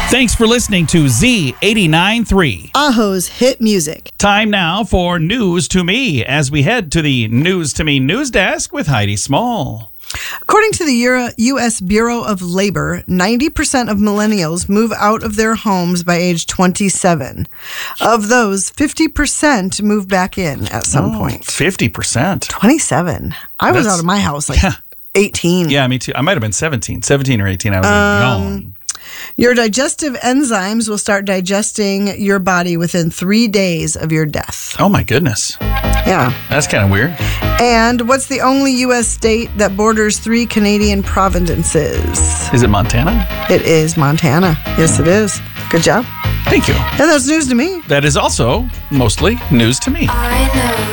Thanks for listening to Z89.3. Aho's hit music. Time now for News to Me as we head to the News to Me news desk with Heidi Small. According to the U.S. Bureau of Labor, 90% of millennials move out of their homes by age 27. Of those, 50% move back in at some point. 50%. 27. I was out of my house 18. Yeah, me too. I might have been 17 or 18. I was young. Your digestive enzymes will start digesting your body within 3 days of your death. Oh, my goodness. Yeah. That's kind of weird. And what's the only U.S. state that borders 3 Canadian provinces? Is it Montana? It is Montana. Yes, it is. Good job. Thank you. And that's news to me. That is also mostly news to me. I know